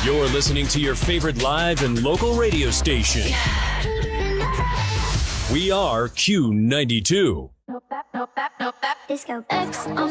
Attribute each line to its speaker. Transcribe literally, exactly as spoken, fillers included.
Speaker 1: You're listening to your favorite live and local radio station. We are Q ninety-two.
Speaker 2: Disco X.